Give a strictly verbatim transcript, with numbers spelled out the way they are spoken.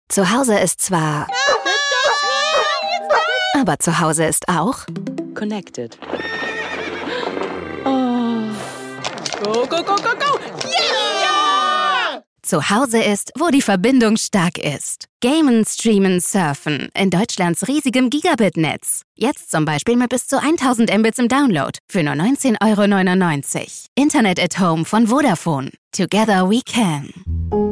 Zu Hause ist zwar... Aber zu Hause ist auch... Connected. Oh. Go, go, go, go, go! Yeah! Zu Hause ist, wo die Verbindung stark ist. Gamen, streamen, surfen. In Deutschlands riesigem Gigabit-Netz. Jetzt zum Beispiel mit bis zu tausend Mbits im Download. Für nur neunzehn Euro neunundneunzig. Internet at Home von Vodafone. Together we can.